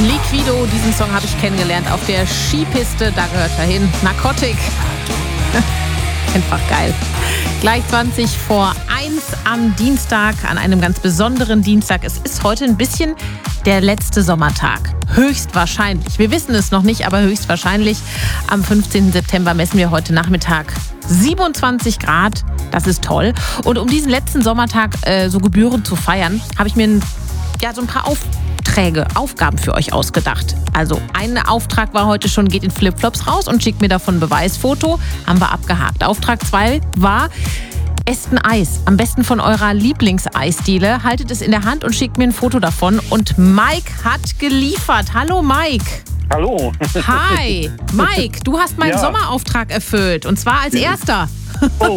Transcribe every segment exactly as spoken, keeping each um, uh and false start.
Liquido, diesen Song habe ich kennengelernt auf der Skipiste, da gehört er hin. Narcotic. Einfach geil. Gleich zwanzig vor eins am Dienstag, an einem ganz besonderen Dienstag. Es ist heute ein bisschen der letzte Sommertag. Höchstwahrscheinlich. Wir wissen es noch nicht, aber höchstwahrscheinlich. Am fünfzehnten September messen wir heute Nachmittag siebenundzwanzig Grad. Das ist toll. Und um diesen letzten Sommertag äh, so gebührend zu feiern, habe ich mir ein, ja, so ein paar Aufträge, Aufgaben für euch ausgedacht. Also ein Auftrag war heute schon, geht in Flipflops raus und schickt mir davon ein Beweisfoto. Haben wir abgehakt. Auftrag zwei war, esst ein Eis. Am besten von eurer Lieblingseisdiele. Haltet es in der Hand und schickt mir ein Foto davon. Und Mike hat geliefert. Hallo Mike. Hallo. Hi. Mike, du hast meinen Ja. Sommerauftrag erfüllt. Und zwar als erster. Oh.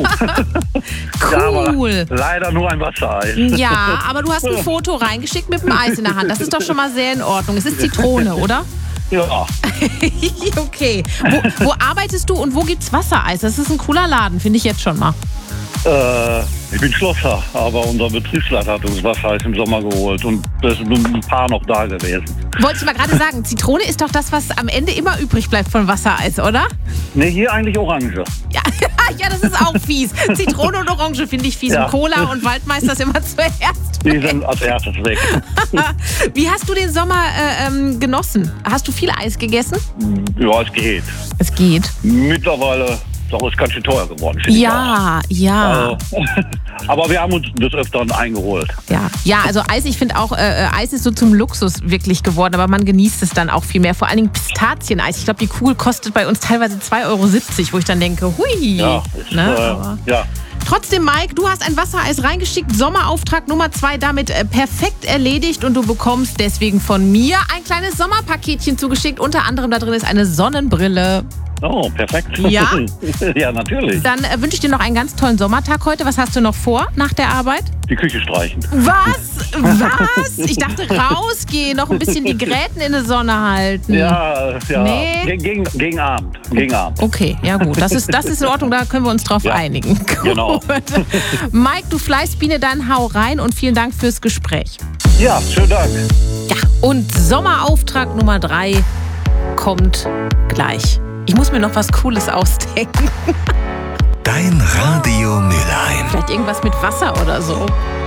Cool. Ja, aber leider nur ein Wassereis. Ja, aber du hast ein Foto reingeschickt mit einem Eis in der Hand. Das ist doch schon mal sehr in Ordnung. Es ist Zitrone, oder? Ja. Okay. Wo, wo arbeitest du und wo gibt's Wassereis? Das ist ein cooler Laden, finde ich jetzt schon mal. Äh, ich bin Schlosser, aber unser Betriebsleiter hat uns Wassereis im Sommer geholt und es sind ein paar noch da gewesen. Wollte ich mal gerade sagen, Zitrone ist doch das, was am Ende immer übrig bleibt von Wassereis, oder? Ne, hier eigentlich Orange. Ja, ja, das ist auch fies. Zitrone und Orange finde ich fies. Ja. Und Cola und Waldmeister ist immer zuerst. Die sind als erstes weg. Wie hast du den Sommer äh, ähm, genossen? Hast du viel Eis gegessen? Ja, es geht. Es geht. Mittlerweile ist es ganz schön teuer geworden. finde ich Ja, ja. auch. Also, aber wir haben uns des Öfteren eingeholt. Ja, ja, also Eis, ich finde auch, äh, Eis ist so zum Luxus wirklich geworden, aber man genießt es dann auch viel mehr. Vor allen Dingen Pistazieneis. Ich glaube, die Kugel kostet bei uns teilweise zwei Euro siebzig, wo ich dann denke, hui. Ja, ist, Ne, äh, aber ja. trotzdem, Mike, du hast ein Wassereis reingeschickt. Sommerauftrag Nummer zwei damit äh, perfekt erledigt und du bekommst deswegen von mir ein kleines Sommerpaketchen zugeschickt. Unter anderem da drin ist eine Sonnenbrille. Oh, perfekt. Ja? Ja, natürlich. Dann äh, wünsche ich dir noch einen ganz tollen Sommertag heute. Was hast du noch vor nach der Arbeit? Die Küche streichen. Was? Was? Ich dachte rausgehen, noch ein bisschen die Gräten in der Sonne halten. Ja, ja. Nee. Ge- Gegen, gegen Abend. Gegen Abend. Okay, ja gut, das ist, das ist in Ordnung, da können wir uns drauf Ja, einigen. Gut. genau. Mike, du Fleißbiene, dann hau rein und vielen Dank fürs Gespräch. Ja, schönen Dank. Ja, und Sommerauftrag Nummer drei kommt gleich. Ich muss mir noch was Cooles ausdenken. Dein Radio Mülheim. Vielleicht irgendwas mit Wasser oder so.